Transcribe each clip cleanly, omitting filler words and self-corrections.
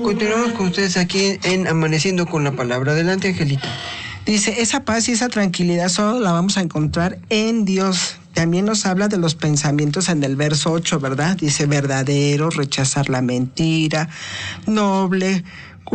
Continuamos con ustedes aquí en Amaneciendo con la Palabra. Adelante, Angelita. Dice, esa paz y esa tranquilidad solo la vamos a encontrar en Dios. También nos habla de los pensamientos en el verso 8, ¿verdad? Dice, verdadero, rechazar la mentira, noble,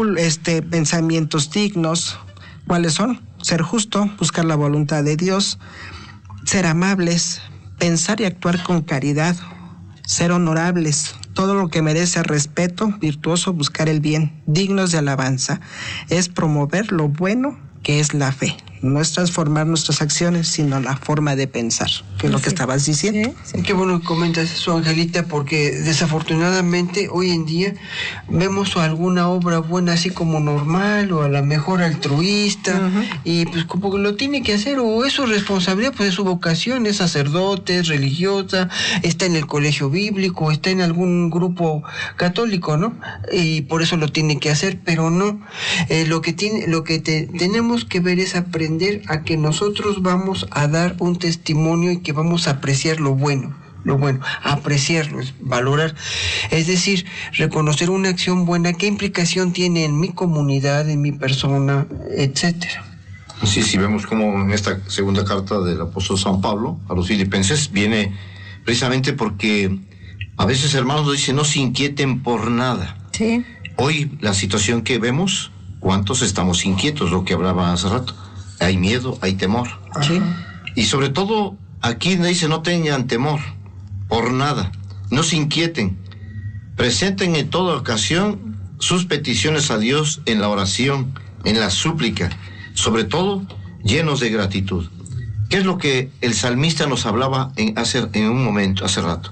pensamientos dignos. ¿Cuáles son? Ser justo, buscar la voluntad de Dios, ser amables, pensar y actuar con caridad, ser honorables, todo lo que merece respeto, virtuoso, buscar el bien, dignos de alabanza, es promover lo bueno que es la fe. No es transformar nuestras acciones, sino la forma de pensar, que es lo que estabas diciendo. Sí. Qué bueno que comentas eso, Angelita, porque desafortunadamente hoy en día vemos alguna obra buena así como normal o a lo mejor altruista, y pues como que lo tiene que hacer, o es su responsabilidad, pues es su vocación, es sacerdote, es religiosa, está en el colegio bíblico, está en algún grupo católico, ¿no? Y por eso lo tiene que hacer, pero no. Lo que tenemos que ver es aprender a que nosotros vamos a dar un testimonio y que vamos a apreciar lo bueno, apreciarlo, valorar, es decir, reconocer una acción buena, qué implicación tiene en mi comunidad, en mi persona, etcétera. Sí, vemos como en esta segunda carta del apóstol San Pablo a los filipenses viene precisamente porque a veces, hermanos, nos dicen no se inquieten por nada. Sí. Hoy la situación que vemos, ¿cuántos estamos inquietos? Lo que hablaba hace rato. Hay miedo, hay temor. Sí. Y sobre todo, aquí dice, no tengan temor por nada, no se inquieten. Presenten en toda ocasión sus peticiones a Dios en la oración, en la súplica, sobre todo llenos de gratitud. ¿Qué es lo que el salmista nos hablaba en un momento, hace rato?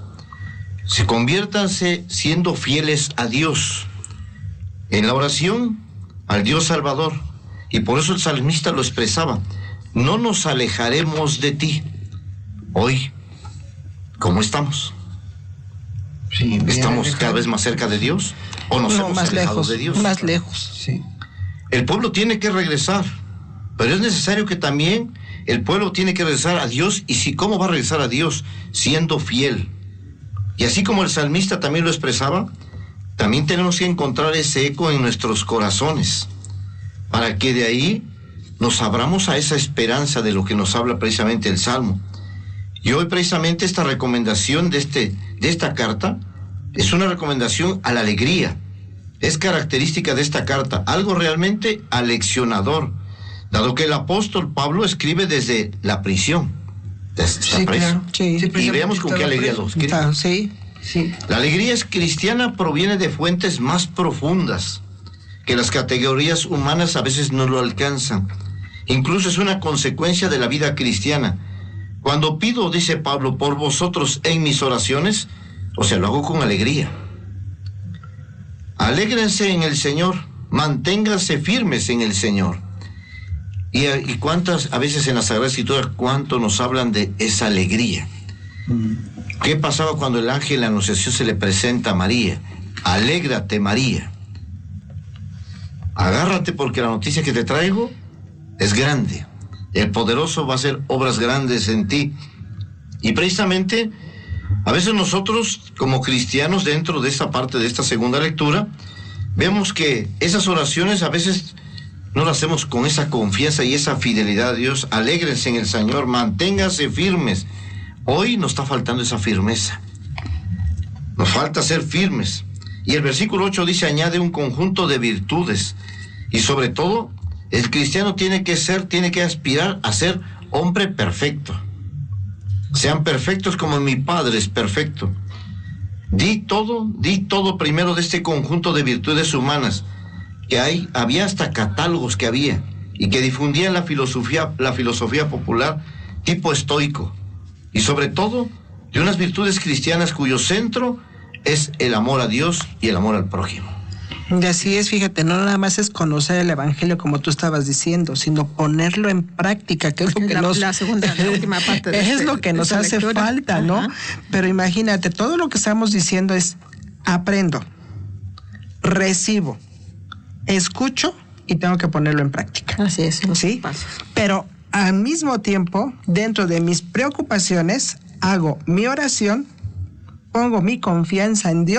Conviértanse siendo fieles a Dios, en la oración, al Dios Salvador. Y por eso el salmista lo expresaba, no nos alejaremos de ti. Hoy, ¿cómo estamos? Sí, ¿Estamos cada vez más cerca de Dios? ¿O nos hemos más alejado lejos, de Dios? Más lejos. Sí. El pueblo tiene que regresar, pero es necesario que también el pueblo tiene que regresar a Dios. ¿Y cómo va a regresar a Dios? Siendo fiel. Y así como el salmista también lo expresaba, también tenemos que encontrar ese eco en nuestros corazones, para que de ahí nos abramos a esa esperanza de lo que nos habla precisamente el Salmo. Y hoy precisamente esta recomendación de esta carta es una recomendación a la alegría. Es característica de esta carta, algo realmente aleccionador, dado que el apóstol Pablo escribe desde la prisión. Sí, claro. Sí. Y veamos con qué alegría lo escribe. Sí. La alegría cristiana proviene de fuentes más profundas, que las categorías humanas a veces no lo alcanzan. Incluso es una consecuencia de la vida cristiana. Cuando pido, dice Pablo, por vosotros en mis oraciones, o sea, lo hago con alegría. Alégrense en el Señor, manténganse firmes en el Señor. Y cuántas, a veces en la Sagrada Escritura, cuánto nos hablan de esa alegría. ¿Qué pasaba cuando el ángel de la Anunciación se le presenta a María? Alégrate, María. Agárrate porque la noticia que te traigo es grande. El poderoso va a hacer obras grandes en ti. Y precisamente, a veces nosotros, como cristianos, dentro de esta parte de esta segunda lectura, vemos que esas oraciones a veces no las hacemos con esa confianza y esa fidelidad a Dios. Alégrense en el Señor, manténganse firmes. Hoy nos está faltando esa firmeza. Nos falta ser firmes. Y el versículo 8 dice, añade un conjunto de virtudes. Y sobre todo, el cristiano tiene que aspirar a ser hombre perfecto. Sean perfectos como mi Padre es perfecto. Di todo primero de este conjunto de virtudes humanas, que había hasta catálogos que había, y que difundían la filosofía popular tipo estoico. Y sobre todo, de unas virtudes cristianas cuyo centro es el amor a Dios y el amor al prójimo. Y así es, fíjate, no nada más es conocer el Evangelio como tú estabas diciendo, sino ponerlo en práctica, que es lo que la última parte de es lo que nos hace falta, ¿no? Ajá. Pero imagínate, todo lo que estamos diciendo es aprendo, recibo, escucho y tengo que ponerlo en práctica. Así es, ¿sí? Pero al mismo tiempo, dentro de mis preocupaciones, hago mi oración, pongo mi confianza en Dios